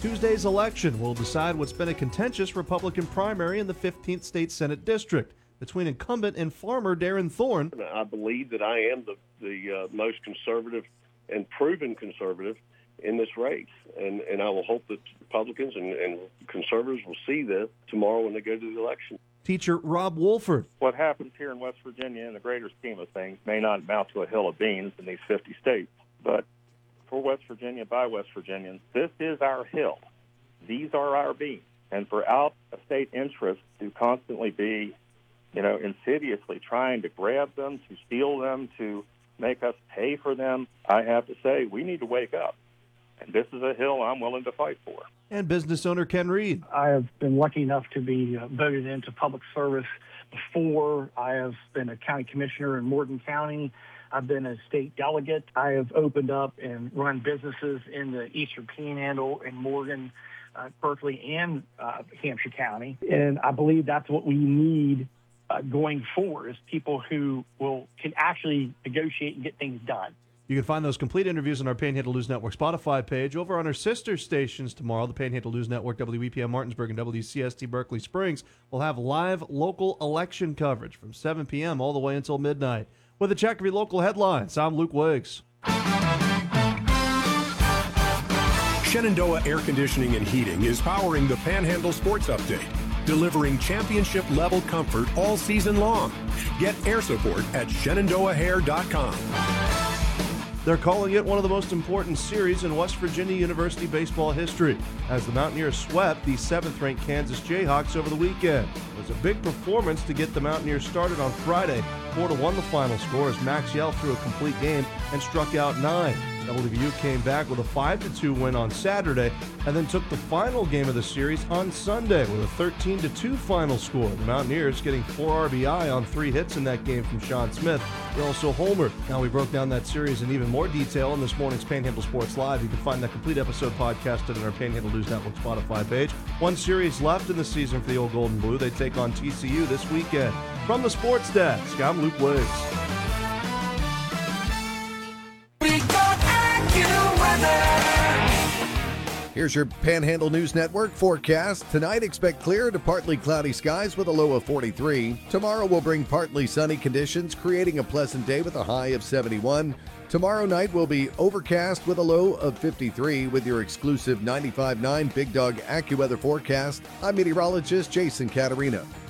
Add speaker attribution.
Speaker 1: Tuesday's election will decide what's been a contentious Republican primary in the 15th State Senate District between incumbent and farmer Darren Thorne.
Speaker 2: I believe that I am the most conservative and proven conservative in this race, and I will hope that Republicans and conservatives will see this tomorrow when they go to the election.
Speaker 1: Teacher Rob Wolford.
Speaker 3: What happens here in West Virginia in the greater scheme of things may not amount to a hill of beans in these 50 states, but for West Virginia, by West Virginians, this is our hill. These are our beans. And for out-of-state interests to constantly be, insidiously trying to grab them, to steal them, to make us pay for them, I have to say we need to wake up. And this is a hill I'm willing to fight for.
Speaker 1: And business owner Ken Reed.
Speaker 4: I have been lucky enough to be voted into public service before. I have been a county commissioner in Morgan County. I've been a state delegate. I have opened up and run businesses in the Eastern Panhandle in Morgan, Berkeley, and Hampshire County. And I believe that's what we need going forward, is people who can actually negotiate and get things done.
Speaker 1: You can find those complete interviews on our Panhandle News Network Spotify page. Over on our sister stations tomorrow, the Panhandle News Network, WEPM Martinsburg, and WCST Berkeley Springs will have live local election coverage from 7 p.m. all the way until midnight. With a check of your local headlines, I'm Luke Wiggs.
Speaker 5: Shenandoah Air Conditioning and Heating is powering the Panhandle Sports Update, delivering championship-level comfort all season long. Get air support at ShenandoahHair.com.
Speaker 1: They're calling it one of the most important series in West Virginia University baseball history, as the Mountaineers swept the 7th-ranked Kansas Jayhawks over the weekend. It was a big performance to get the Mountaineers started on Friday. 4-1 the final score as Max Yell threw a complete game and struck out 9. WVU came back with a 5-2 win on Saturday and then took the final game of the series on Sunday with a 13-2 final score. The Mountaineers getting 4 RBI on 3 hits in that game from Sean Smith. They also homered. Now, we broke down that series in even more detail in this morning's Panhandle Sports Live. You can find that complete episode podcasted on our Panhandle News Network Spotify page. One series left in the season for the Old Gold and Blue. They take on TCU this weekend. From the Sports Desk, I'm Luke Wiggs.
Speaker 6: Here's your Panhandle News Network forecast. Tonight, expect clear to partly cloudy skies with a low of 43. Tomorrow will bring partly sunny conditions, creating a pleasant day with a high of 71. Tomorrow night will be overcast with a low of 53 with your exclusive 95.9 Big Dog AccuWeather forecast. I'm meteorologist Jason Caterina.